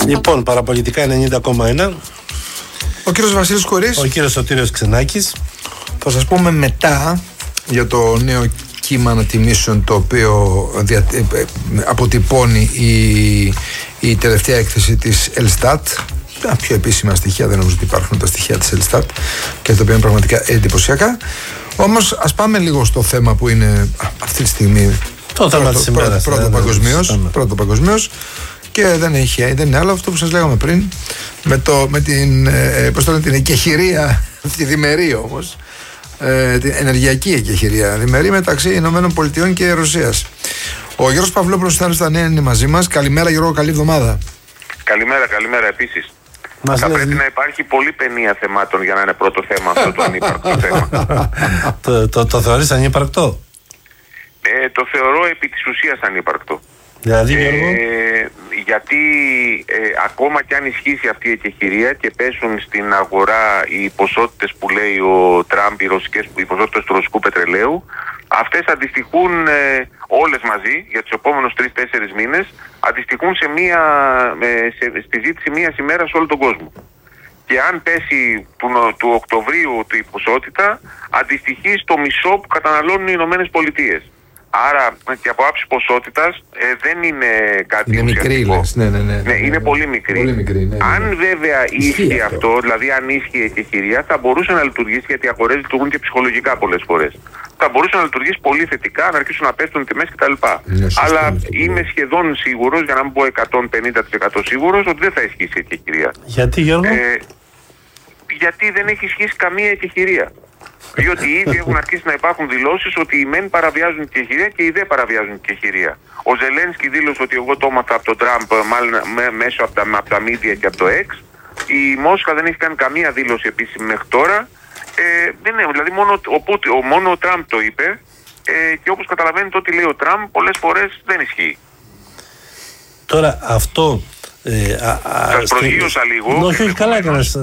Λοιπόν, παραπολιτικά 90,1. Ο κύριος Βασίλης Κορής. Ο κύριος Σωτήριος Ξενάκης. Θα σας πούμε μετά για το νέο κύμα ανατιμήσεων το οποίο αποτυπώνει η τελευταία έκθεση της Ελστάτ. Τα πιο επίσημα στοιχεία, δεν νομίζω ότι υπάρχουν τα στοιχεία της Ελστάτ και το οποίο είναι πραγματικά εντυπωσιακά. Όμως ας πάμε λίγο στο θέμα που είναι αυτή τη στιγμή το θέμα της ημέρας. Πρώτο παγκοσμίως. Και δεν είναι άλλο αυτό που σας λέγαμε πριν με την εκεχηρία, τη διμερή όμως, την ενεργειακή εκεχηρία διμερή μεταξύ Ηνωμένων Πολιτειών και Ρωσίας. Ο Γιώργος Παυλόπουλος στα νέα είναι μαζί μας. Καλημέρα Γιώργο, καλή εβδομάδα. Καλημέρα επίσης. Θα πρέπει να υπάρχει πολλή παινία θεμάτων για να είναι πρώτο θέμα αυτό το ανύπαρκτο θέμα. Το θεωρείς ανύπαρκτο? Το θεωρώ επί της ουσίας ανύπαρκτο. Δηλαδή, γιατί ακόμα κι αν ισχύσει αυτή η εκεχηρία και πέσουν στην αγορά οι ποσότητες που λέει ο Τραμπ, οι ποσότητες του ρωσικού πετρελαίου, αυτές αντιστοιχούν όλες μαζί για τους επόμενους 3-4 μήνες, αντιστοιχούν στη ζήτηση μίας ημέρας σε όλο τον κόσμο. Και αν πέσει του Οκτωβρίου η ποσότητα, αντιστοιχεί στο μισό που καταναλώνουν οι Ηνωμένες Πολιτείες. Άρα και από άψη ποσότητας δεν είναι κάτι είναι μικρή, λες. Ναι, είναι πολύ μικρή. Αν βέβαια ίσχυε αυτό, δηλαδή αν ίσχυε η εκεχηρία, θα μπορούσε να λειτουργήσει, γιατί οι αγορές λειτουργούν και ψυχολογικά πολλές φορές. Θα μπορούσε να λειτουργήσει πολύ θετικά, να αρχίσουν να πέφτουν οι τιμές κτλ. Αλλά είμαι σχεδόν σίγουρος, για να μην πω 150% σίγουρος, ότι δεν θα ισχύσει η εκεχηρία. Γιατί, Γιώργο? Γιατί δεν έχει ισχύσει καμία εκεχηρία. Διότι ήδη έχουν αρχίσει να υπάρχουν δηλώσεις ότι οι μεν παραβιάζουν την εκεχηρία και οι δε παραβιάζουν την εκεχηρία. Ο Ζελένσκι δήλωσε ότι εγώ το έμαθα από τον Τραμπ μέσω από τα media και από το X. Η Μόσχα δεν έχει κάνει καμία δήλωση επίσημη μέχρι τώρα. Δηλαδή μόνο ο Τραμπ το είπε και όπως καταλαβαίνετε ό,τι λέει ο Τραμπ πολλές φορές δεν ισχύει. Τώρα αυτό... Σας προσγείωσα λίγο. Όχι, καλά έκανες.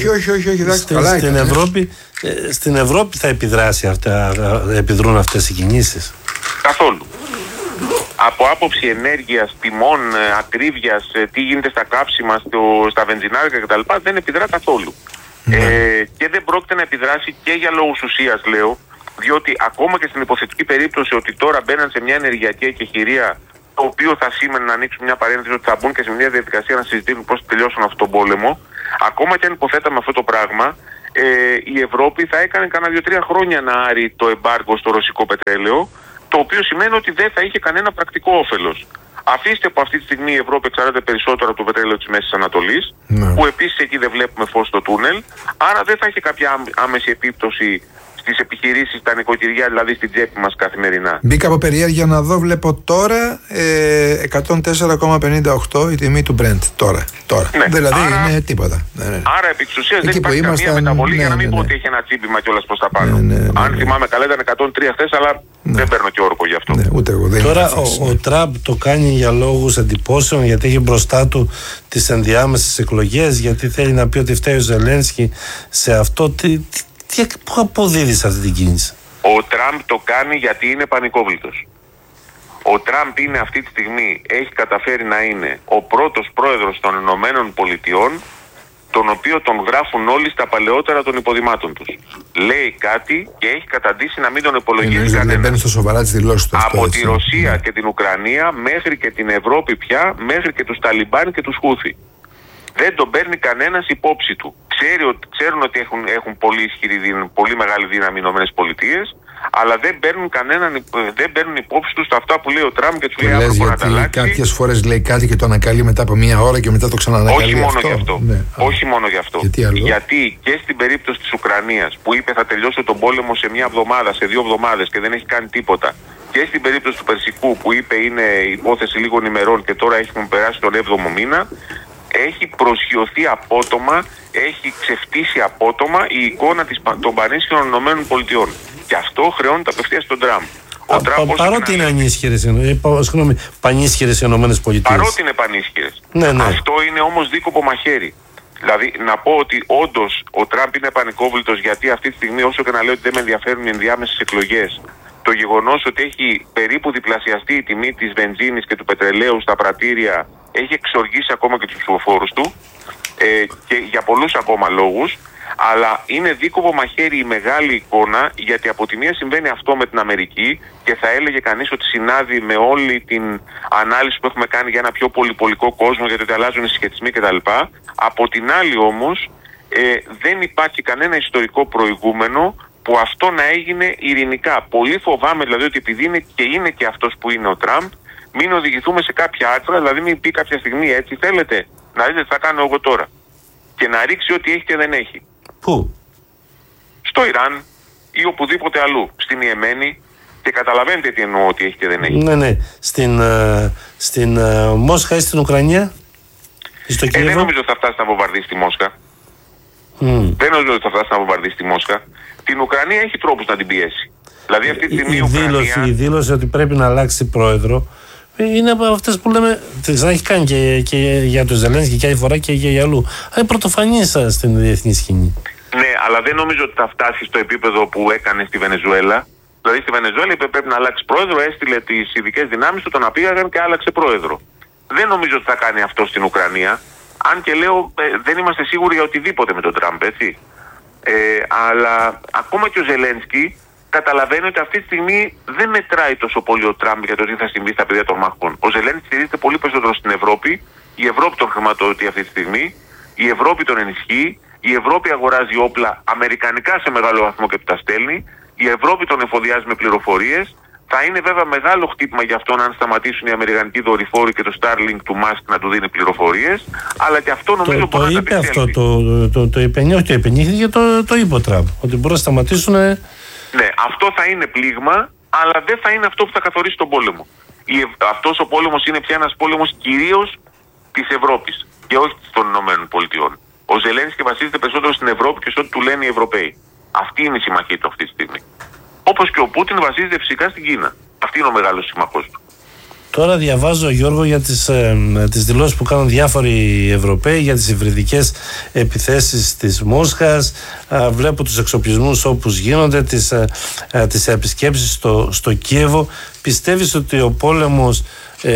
Στην Ευρώπη θα επιδρούν αυτές οι κινήσεις? Καθόλου. Από άποψη ενέργειας, τιμών, ακρίβειας, τι γίνεται στα κάψιμα, στα βενζινάρικα κτλ. Δεν επιδρά καθόλου. Και δεν πρόκειται να επιδράσει και για λόγους ουσίας, λέω, διότι ακόμα και στην υποθετική περίπτωση ότι τώρα μπαίναν σε μια ενεργειακή εκεχηρία, το οποίο θα σήμαινε να ανοίξουν μια παρένθεση ότι θα μπουν και σε μια διαδικασία να συζητήσουν πώς τελειώσουν αυτόν τον πόλεμο, ακόμα και αν υποθέταμε αυτό το πράγμα, η Ευρώπη θα έκανε κανένα 2-3 χρόνια να άρει το εμπάργκο στο ρωσικό πετρέλαιο, το οποίο σημαίνει ότι δεν θα είχε κανένα πρακτικό όφελος. Αφήστε που αυτή τη στιγμή η Ευρώπη εξαρτάται περισσότερο από το πετρέλαιο της Μέσης Ανατολής, που επίσης εκεί δεν βλέπουμε φως στο τούνελ, άρα δεν θα είχε κάποια άμεση επίπτωση στις επιχειρήσεις, τα νοικοκυριά, δηλαδή στην τσέπη μας καθημερινά. Μπήκα από περιέργεια να δω, βλέπω τώρα 104,58 η τιμή του Brent. Τώρα. Ναι. Δηλαδή άρα, είναι τίποτα. Άρα επί της ουσίας δεν υπάρχει καμία μεταβολή, για να μην πω ότι έχει ένα τσίπημα κιόλας προς τα πάνω. Αν θυμάμαι καλά ήταν 103 χθες, αλλά δεν παίρνω και όρκο γι' αυτό. Ούτε εγώ, τώρα ο Τραμπ το κάνει για λόγους εντυπώσεων, γιατί έχει μπροστά του τις ενδιάμεσες εκλογές, γιατί θέλει να πει ότι φταίει ο Ζελένσκι σε αυτό. Πού αποδίδεις αυτή την κίνηση? Ο Τραμπ το κάνει γιατί είναι πανικόβλητος. Ο Τραμπ είναι αυτή τη στιγμή, έχει καταφέρει να είναι ο πρώτος πρόεδρος των Ηνωμένων Πολιτειών, τον οποίο τον γράφουν όλοι στα παλαιότερα των υποδημάτων τους. Λέει κάτι και έχει καταντήσει να μην τον υπολογίζει κανένας. Από τη Ρωσία και την Ουκρανία μέχρι και την Ευρώπη πια, μέχρι και τους Ταλιμπάν και τους Χούθι. Δεν τον παίρνει κανένας υπόψη του. Ξέρουν ότι έχουν πολύ μεγάλη δύναμη οι Ηνωμένες Πολιτείες, αλλά δεν παίρνουν υπόψη τους αυτά που λέει ο Τραμπ και τους λέει αύριο να τα αλλάξει. Κάποιες φορές λέει κάτι και το ανακαλεί μετά από μία ώρα και μετά το ξανανακαλεί. Όχι μόνο γι' αυτό. Όχι μόνο γι' αυτό. Γιατί και στην περίπτωση της Ουκρανίας που είπε θα τελειώσω τον πόλεμο σε μία εβδομάδα, σε 2 εβδομάδες και δεν έχει κάνει τίποτα, και στην περίπτωση του Περσικού που είπε είναι υπόθεση λίγων ημερών και τώρα έχουμε περάσει τον 7ο μήνα, έχει προσγειωθεί απότομα, έχει ξεφτύσει απότομα η εικόνα των πανίσχυρων Ηνωμένων Πολιτειών. Και αυτό χρεώνεται απευθείας στον Τραμπ. Παρότι είναι πανίσχυρες οι Ηνωμένες Πολιτείες. Παρότι είναι πανίσχυρες. Ναι. Αυτό είναι όμως δίκοπο μαχαίρι. Δηλαδή να πω ότι όντως ο Τραμπ είναι πανικόβλητος, γιατί αυτή τη στιγμή, όσο και να λέω ότι δεν με ενδιαφέρουν οι ενδιάμεσες εκλογές, το γεγονός ότι έχει περίπου διπλασιαστεί η τιμή της βενζίνης και του πετρελαίου στα πρατήρια έχει εξοργήσει ακόμα και τους ψηφοφόρους του και για πολλούς ακόμα λόγους. Αλλά είναι δίκοπο μαχαίρι η μεγάλη εικόνα, γιατί από τη μία συμβαίνει αυτό με την Αμερική και θα έλεγε κανείς ότι συνάδει με όλη την ανάλυση που έχουμε κάνει για ένα πιο πολυπολικό κόσμο, γιατί ότι αλλάζουν οι συσχετισμοί κτλ. Από την άλλη όμως δεν υπάρχει κανένα ιστορικό προηγούμενο που αυτό να έγινε ειρηνικά. Πολύ φοβάμαι δηλαδή ότι επειδή είναι και αυτός που είναι ο Τραμπ, μην οδηγηθούμε σε κάποια άκρα, δηλαδή μην πει κάποια στιγμή έτσι θέλετε να δείτε τι θα κάνω εγώ τώρα και να ρίξει ό,τι έχει και δεν έχει. Πού? Στο Ιράν ή οπουδήποτε αλλού. Στην Ιεμένη. Και καταλαβαίνετε τι εννοώ ότι έχει και δεν έχει. Ναι. Στην Μόσχα ή στην Ουκρανία? Στο δεν νομίζω ότι θα φτάσει να βομβαρδίσει τη Μόσχα. Δεν νομίζω ότι θα φτάσει να βομβαρδίσει τη Μόσχα. Την Ουκρανία έχει τρόπους να την πιέσει. Δηλαδή αυτή τη στιγμή η δήλωση ότι πρέπει να αλλάξει πρόεδρο είναι από αυτές που λέμε, θα έχει κάνει και για τον Ζελένσκι και άλλη φορά και για αλλού. Είναι πρωτοφανής στην διεθνή σκηνή. Ναι, αλλά δεν νομίζω ότι θα φτάσει στο επίπεδο που έκανε στη Βενεζουέλα. Δηλαδή στη Βενεζουέλα είπε πρέπει να αλλάξει πρόεδρο, έστειλε τις ειδικές δυνάμεις του, τον απήγαγαν και άλλαξε πρόεδρο. Δεν νομίζω ότι θα κάνει αυτό στην Ουκρανία. Αν και λέω δεν είμαστε σίγουροι για οτιδήποτε με τον Τραμπ, έτσι. Αλλά ακόμα και ο Ζελένσκι καταλαβαίνει ότι αυτή τη στιγμή δεν μετράει τόσο πολύ ο Τραμπ για το τι θα συμβεί στα πεδία των μαχών. Ο Ζελένσκι στηρίζεται πολύ περισσότερο στην Ευρώπη. Η Ευρώπη τον χρηματοδοτεί αυτή τη στιγμή. Η Ευρώπη τον ενισχύει. Η Ευρώπη αγοράζει όπλα αμερικανικά σε μεγάλο βαθμό και του τα στέλνει. Η Ευρώπη τον εφοδιάζει με πληροφορίες. Θα είναι βέβαια μεγάλο χτύπημα για αυτόν αν σταματήσουν οι αμερικανικοί δορυφόροι και το Starlink του Musk να του δίνει πληροφορίες. Αλλά και αυτό νομίζω μπορεί να τα είπε αυτό. Το είπε, όχι το είπε, το είπε ο Τραμπ. Ότι μπορεί να σταματήσουν. Ναι, αυτό θα είναι πλήγμα, αλλά δεν θα είναι αυτό που θα καθορίσει τον πόλεμο. Αυτός ο πόλεμος είναι πια ένας πόλεμος κυρίως της Ευρώπης και όχι των Ηνωμένων Πολιτειών. Ο Ζελένσκι βασίζεται περισσότερο στην Ευρώπη και σε ό,τι του λένε οι Ευρωπαίοι. Αυτή είναι η συμμαχία του αυτή τη στιγμή. Όπως και ο Πούτιν βασίζεται φυσικά στην Κίνα. Αυτή είναι ο μεγάλος συμμαχός του. Τώρα διαβάζω, Γιώργο, για τις δηλώσεις που κάνουν διάφοροι Ευρωπαίοι για τις υβριδικές επιθέσεις της Μόσχας. Βλέπω τους εξοπλισμούς όπως γίνονται, τις επισκέψεις στο Κίεβο. Πιστεύεις ότι ο πόλεμος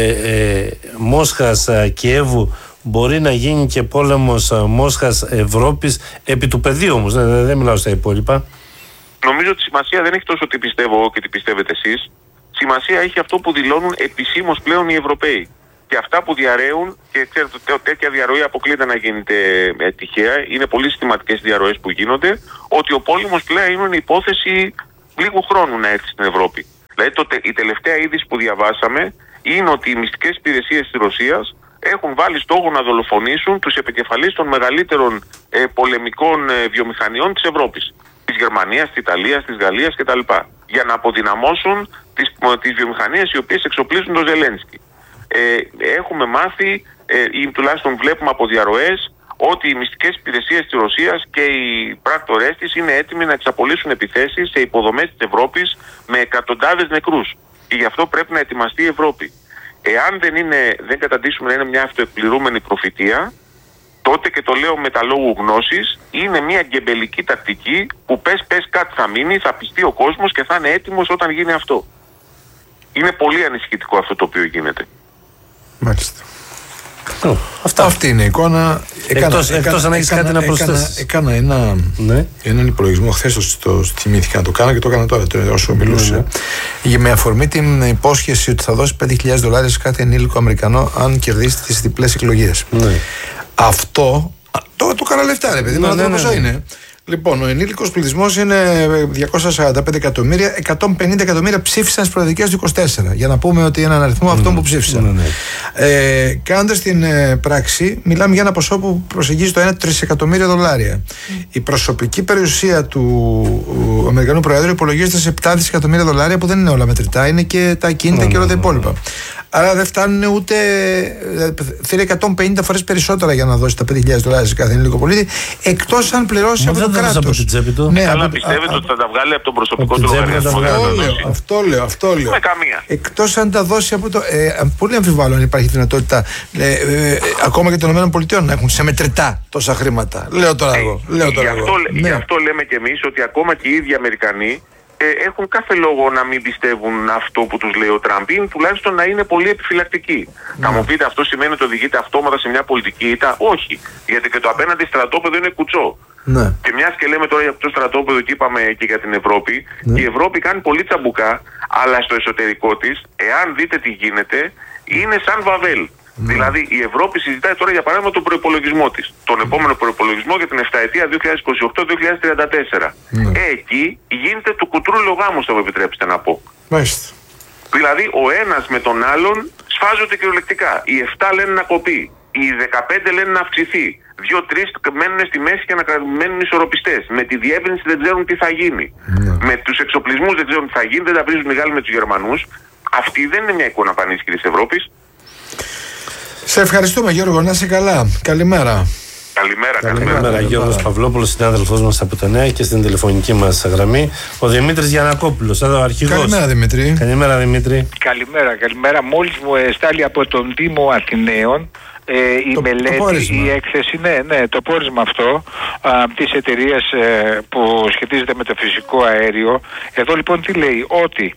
Μόσχας-Κιέβου μπορεί να γίνει και πόλεμος Μόσχας-Ευρώπης επί του πεδίου όμως, δεν μιλάω στα υπόλοιπα? Νομίζω ότι σημασία δεν έχει τόσο τι πιστεύω εγώ και τι πιστεύετε εσείς. Σημασία έχει αυτό που δηλώνουν επισήμως πλέον οι Ευρωπαίοι. Και αυτά που διαρρέουν, και ξέρετε, τέτοια διαρροή αποκλείται να γίνεται τυχαία, είναι πολύ συστηματικές διαρροές που γίνονται, ότι ο πόλεμος πλέον είναι υπόθεση λίγου χρόνου να έρθει στην Ευρώπη. Δηλαδή η τελευταία είδηση που διαβάσαμε είναι ότι οι μυστικές υπηρεσίες της Ρωσίας έχουν βάλει στόχο να δολοφονήσουν τους επικεφαλείς των μεγαλύτερων πολεμικών βιομηχανιών της Ευρώπης. Της Γερμανίας, της Ιταλίας, της Γαλλίας κτλ. Για να αποδυναμώσουν τις βιομηχανίες οι οποίες εξοπλίζουν τον Ζελένσκι. Έχουμε μάθει ή τουλάχιστον βλέπουμε από διαρροές ότι οι μυστικές υπηρεσίες της Ρωσίας και οι πράκτορές της είναι έτοιμοι να εξαπολύσουν επιθέσεις σε υποδομές της Ευρώπης με εκατοντάδες νεκρούς. Και γι' αυτό πρέπει να ετοιμαστεί η Ευρώπη. Εάν δεν καταντήσουμε να είναι μια αυτοεκπληρούμενη προφητεία, τότε, και το λέω με τα λόγου γνώσης, είναι μια γκεμπελική τακτική που πες κάτι θα μείνει, θα πιστεί ο κόσμος και θα είναι έτοιμος όταν γίνει αυτό. Είναι πολύ ανησυχητικό αυτό το οποίο γίνεται. Μάλιστα. Αυτή είναι η εικόνα. Εκτός αν έχεις κάτι να προσθέσεις. Έκανα έναν υπολογισμό χθες, θυμήθηκα να το κάνω και το έκανα τώρα όσο μιλούσε. Με αφορμή την υπόσχεση ότι θα δώσει $5.000 σε κάθε ενήλικο Αμερικανό αν κερδίσει τις διπλές εκλογές. Αυτό το έκανα λεφτά, ρε παιδί, να δω πόσο είναι. Λοιπόν, ο ενήλικος πληθυσμός είναι 245 εκατομμύρια, 150 εκατομμύρια ψήφισαν στις προεδρικές του 24. Για να πούμε ότι είναι έναν αριθμό αυτών που ψήφισαν. Κάνοντας την πράξη, μιλάμε για ένα ποσό που προσεγγίζει το 1 τρισεκατομμύριο δολάρια. Η προσωπική περιουσία του Αμερικανού Προέδρου υπολογίζεται σε 7 δισεκατομμύρια δολάρια, που δεν είναι όλα μετρητά, είναι και τα ακίνητα και όλα τα υπόλοιπα. Άρα δεν φτάνουν ούτε. Θέλει 150 φορές περισσότερα για να δώσει τα $5.000 σε κάθε ενήλικο πολίτη, εκτός αν πληρώσει από το κράτος. Αλλά πιστεύετε ότι θα τα βγάλει από τον προσωπικό του λογαριασμό? Αυτό λέω. Με καμία. Εκτός αν τα δώσει από το. Πολύ αμφιβάλλω αν υπάρχει δυνατότητα ακόμα και των ΗΠΑ να έχουν σε μετρητά τόσα χρήματα. Λέω τώρα εγώ. Γι' αυτό λέμε κι εμείς ότι ακόμα και οι ίδιοι Αμερικανοί έχουν κάθε λόγο να μην πιστεύουν αυτό που τους λέει ο Τραμπ, ή τουλάχιστον να είναι πολύ επιφυλακτικοί. Θα μου πείτε, αυτό σημαίνει ότι οδηγείται αυτόματα σε μια πολιτική ήττα? Όχι. Γιατί και το απέναντι στρατόπεδο είναι κουτσό. Ναι. Και μιας και λέμε τώρα για αυτό το στρατόπεδο και είπαμε και για την Ευρώπη, η Ευρώπη κάνει πολύ τσαμπουκά, αλλά στο εσωτερικό της, εάν δείτε τι γίνεται, είναι σαν Βαβέλ. Δηλαδή η Ευρώπη συζητάει τώρα για παράδειγμα τον προϋπολογισμό της. Τον επόμενο προϋπολογισμό για την 7ετία 2028-2034. Εκεί γίνεται του κουτρούλου γάμου, θα μου επιτρέψετε να πω. Μάλιστα. Δηλαδή ο ένας με τον άλλον σφάζονται κυριολεκτικά. Οι 7 λένε να κοπεί. Οι 15 λένε να αυξηθεί. 2-3 μένουν στη μέση και να μένουν ισορροπιστές. Με τη διεύρυνση δεν ξέρουν τι θα γίνει. Με τους εξοπλισμούς δεν ξέρουν τι θα γίνει. Δεν τα βρίζουν οι Γάλλοι με τους Γερμανούς. Αυτή δεν είναι μια εικόνα πανίσχυρη της Ευρώπης. Σε ευχαριστούμε, Γιώργο, να είσαι καλά. Καλημέρα. Καλημέρα, Γιώργος Παυλόπουλος, συνάδελφός μας από τα Νέα, και στην τηλεφωνική μας γραμμή ο Δημήτρης Γιαννακόπουλος, εδώ αρχηγός. Καλημέρα, Δημήτρη. Καλημέρα, Δημήτρη. Καλημέρα. Μόλις μου εστάλει από τον Δήμο Αθηναίων η μελέτη, η έκθεση, το πόρισμα αυτό της εταιρείας που σχετίζεται με το φυσικό αέριο. Εδώ λοιπόν τι λέει? Ότι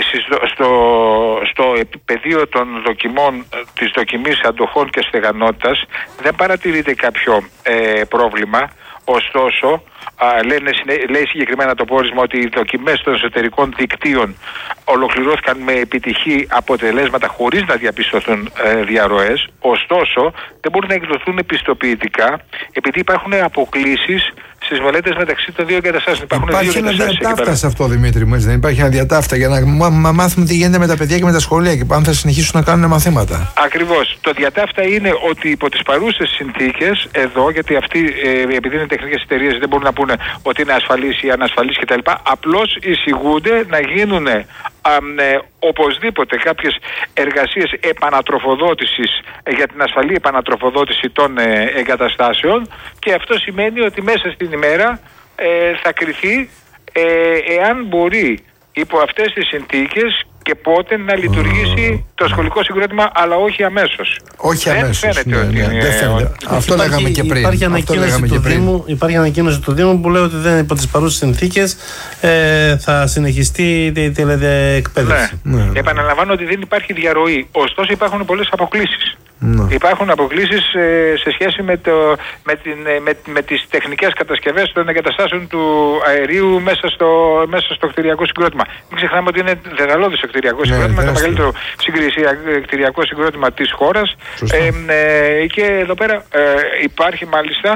στο πεδίο των δοκιμών, της δοκιμής αντοχών και στεγανότητας, δεν παρατηρείται κάποιο πρόβλημα. Ωστόσο, λέει συγκεκριμένα το πόρισμα ότι οι δοκιμές των εσωτερικών δικτύων ολοκληρώθηκαν με επιτυχή αποτελέσματα χωρίς να διαπιστωθούν διαρροές. Ωστόσο, δεν μπορούν να εκδοθούν πιστοποιητικά επειδή υπάρχουν αποκλίσεις στις μελέτες μεταξύ των δύο εγκαταστάσεων. Υπάρχει ένα διατάφτα σε αυτό, Δημήτρη μου, έτσι δεν υπάρχει? Ένα διατάφτα για να μάθουμε τι γίνεται με τα παιδιά και με τα σχολεία και αν θα συνεχίσουν να κάνουν μαθήματα. Ακριβώς. Το διατάφτα είναι ότι υπό τις παρούσες συνθήκες εδώ, γιατί αυτοί επειδή είναι τεχνικές εταιρείες δεν μπορούν να πούνε ότι είναι ασφαλής ή ανασφαλής κτλ. Απλώς εισηγούνται να γίνουν οπωσδήποτε κάποιες εργασίες επανατροφοδότησης για την ασφαλή επανατροφοδότηση των εγκαταστάσεων, και αυτό σημαίνει ότι μέσα στην ημέρα θα κριθεί εάν μπορεί υπό αυτές τις συνθήκες και πότε να λειτουργήσει το σχολικό συγκρότημα, αλλά όχι αμέσως. Όχι αμέσως. Δεν φαίνεται. Αυτό λέγαμε και πριν. Υπάρχει ανακοίνωση του Δήμου που λέει ότι δεν υπό τις παρούσες συνθήκες θα συνεχιστεί η τηλεεκπαίδευση. Ναι. Επαναλαμβάνω ότι δεν υπάρχει διαρροή. Ωστόσο υπάρχουν πολλές αποκλίσεις. Υπάρχουν αποκλίσεις σε σχέση με τις τεχνικές κατασκευές των εγκαταστάσεων του αερίου μέσα στο κτηριακό συγκρότημα. Μην ξεχνάμε ότι είναι δεδαλώδης το κτηριακό συγκρότημα, το μεγαλύτερο κτηριακό συγκρότημα της χώρας. Και εδώ πέρα υπάρχει μάλιστα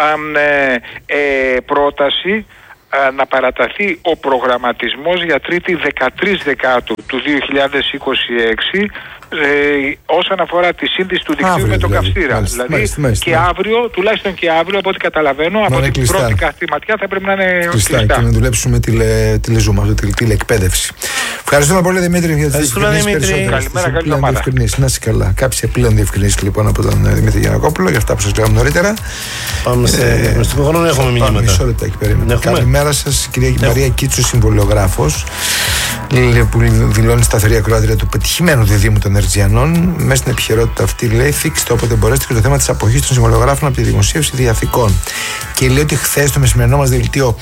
πρόταση να παραταθεί ο προγραμματισμός για 3η 13 Δεκάτου του 2026 όσον αφορά τη σύνδεση του δικτύου με τον καυστήρα. Δηλαδή και αύριο, τουλάχιστον και αύριο, από ό,τι καταλαβαίνω, από την πρώτη καθή ματιά θα πρέπει να είναι κλειστά. Και να δουλέψουμε τηλεζούμε, τηλεεκπαίδευση. Ευχαριστούμε πολύ, Δημήτρη, για τις διευκρινήσεις. Καλημέρα, καλή εβδομάδα. Να είσαι καλά. Κάποιες επιπλέον διευκρινήσεις λοιπόν από τον Δημήτρη Γιαννακόπουλο για αυτά που σας λέγαμε νωρίτερα. Πάμε στο χρόνο, έχουμε μηνύματα. Μισό λεπτάκι, περίμενε. Καλημέρα σας, κυρία Μαρία Κίτσου, συμβολιογράφος, που δηλώνει σταθερή ακροάτρια του πετυχημένου διδήμου των Ερτζιανών. Μέσα στην επικαιρότητα αυτή λέει: θίξτε όποτε μπορέσετε και το θέμα της αποχής των συμβολιογράφων από τη δημοσίευση διαθήκων. Και λέει ότι χθες στο μεσημερινό μας δελτίο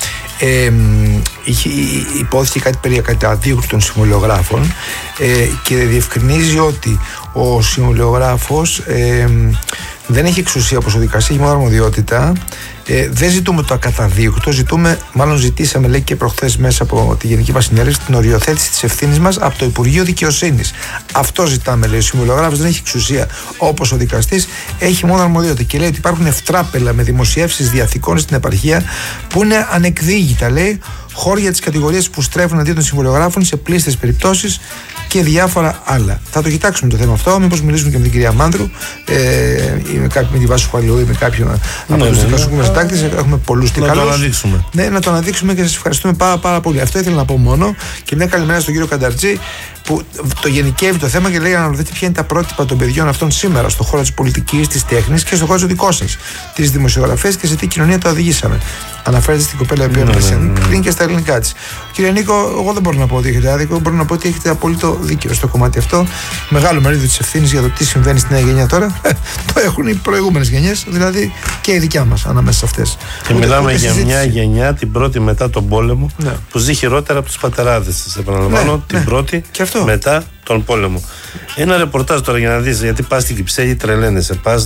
υπόθηκε κάτι περί καταδίωξη των συμβολιογράφων και διευκρινίζει ότι ο συμβολιογράφος δεν έχει εξουσία όπως ο δικαστής, έχει μόνο αρμοδιότητα. Δεν ζητούμε το ακαταδίωκτο, ζητήσαμε, λέει και προχθές μέσα από τη Γενική μας Συνέλευση, την οριοθέτηση της ευθύνης μας από το Υπουργείο Δικαιοσύνης. Αυτό ζητάμε, λέει. Ο συμβολιογράφος δεν έχει εξουσία όπως ο δικαστής, έχει μόνο αρμοδιότητα. Και λέει ότι υπάρχουν ευτράπελα με δημοσιεύσεις διαθηκών στην επαρχία που είναι ανεκδίγητα, λέει, χώρια της κατηγορίας που στρέφουν αντί των συμβολιογράφων σε πλήστες περιπτώσεις και διάφορα άλλα. Θα το κοιτάξουμε το θέμα αυτό. Μήπως μιλήσουμε και με την κυρία Μάνδρου ή με τη Βάσου Παλαιού ή με κάποιον από τους δικαστικούς μετάκτες. Έχουμε πολλούς και καλούς. Να το αναδείξουμε. Ναι, να το αναδείξουμε και σας ευχαριστούμε πάρα πολύ. Αυτό ήθελα να πω μόνο. Και μια καλημέρα στον κύριο Κανταρτζή που το γενικεύει το θέμα και λέει: αναρωτηθείτε ποια είναι τα πρότυπα των παιδιών αυτών σήμερα στον χώρο της πολιτικής, της τέχνης και στον χώρο του δικό σας, της δημοσιογραφίας και σε τι κοινωνία τα οδηγήσαμε. Αναφέρεται στην κοπέλα που πριν και στα ελληνικά της. Κύριε Νίκο, εγώ δεν μπορώ να πω ότι έχετε άδικο. Μπορώ να πω ότι έχετε απόλυτο δίκαιο στο κομμάτι αυτό. Μεγάλο μερίδιο της ευθύνης για το τι συμβαίνει στη νέα γενιά τώρα το έχουν οι προηγούμενες γενιές. Δηλαδή, και η δικιά μας ανάμεσα σε αυτές. Και μιλάμε για μια γενιά, την πρώτη μετά τον πόλεμο, που ζει χειρότερα από τους πατεράδες της. Επαναλαμβάνω, την πρώτη μετά τον πόλεμο. Ένα ρεπορτάζ τώρα για να δεις, γιατί πας στην Κυψέλη, τρελαίνεσαι. Πας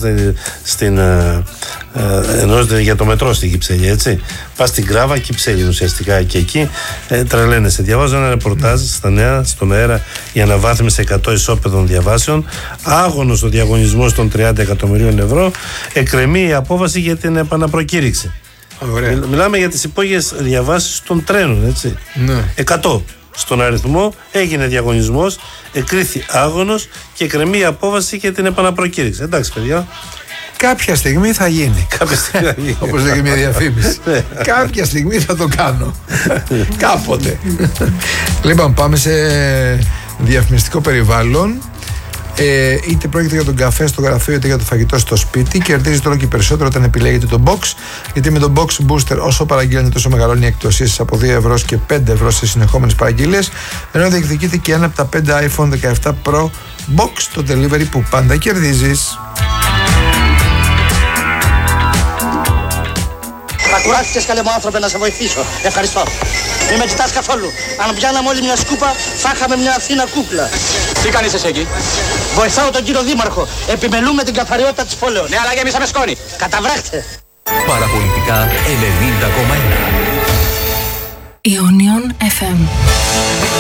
για το μετρό στην Κυψέλη, έτσι. Πας στην Κράβα, Κυψέλη ουσιαστικά, και εκεί τρελαίνεσαι. Διαβάζω ένα ρεπορτάζ στα Νέα, στον αέρα, η αναβάθμιση 100 ισόπεδων διαβάσεων. Άγωνος ο διαγωνισμός των 30 εκατομμυρίων ευρώ. Εκκρεμεί η απόφαση για την επαναπροκήρυξη. Μιλάμε για τις υπόγειες διαβάσεις των τρένων, έτσι. 100 στον αριθμό, έγινε διαγωνισμός, εκκρίθη άγωνος και εκκρεμεί η απόφαση για την επαναπροκήρυξη. Εντάξει, παιδιά. Κάποια στιγμή θα γίνει. Όπως λέγει μια διαφήμιση. Κάποια στιγμή θα το κάνω. Κάποτε. Λοιπόν, πάμε σε διαφημιστικό περιβάλλον. Είτε πρόκειται για τον καφέ στο γραφείο είτε για το φαγητό στο σπίτι. Κερδίζει τώρα και περισσότερο όταν επιλέγετε το box. Γιατί με το box booster, όσο παραγγέλνετε, τόσο μεγαλώνει η εκπτωσία σας από 2 ευρώ και 5 ευρώ σε συνεχόμενες παραγγελίες. Ενώ διεκδικείτε και ένα από τα 5 iPhone 17 Pro Box, το delivery που πάντα κερδίζεις. Θα κουράστηκες, καλέ μου άνθρωπε, να σε βοηθήσω. Ευχαριστώ. Μην με κοιτάς καθόλου. Αν πιάναμε όλοι μια σκούπα, θα είχαμε μια Αθήνα κούκλα. Τι κάνεις εσύ εκεί? Βοηθάω τον κύριο Δήμαρχο. Επιμελούμε την καθαριότητα της πόλεως. Ναι, αλλά γεμίσαμε σκόνη. Καταβράχτε. Παραπολιτικά 90,1. Ionion FM.